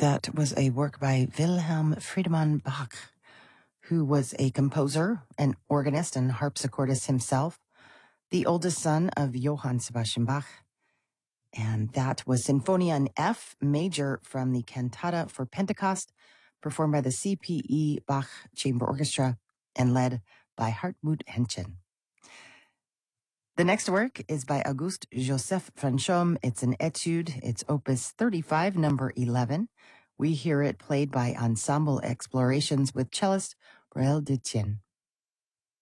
That was a work by Wilhelm Friedemann Bach, who was a composer, an organist, and harpsichordist himself, the oldest son of Johann Sebastian Bach. And that was Sinfonia in F major from the Cantata for Pentecost, performed by the CPE Bach Chamber Orchestra and led by Hartmut Henschen. The next work is by Auguste Joseph Franchomme. It's an etude. It's opus 35, number 11. We hear it played by Ensemble Explorations with cellist Braille de Tien.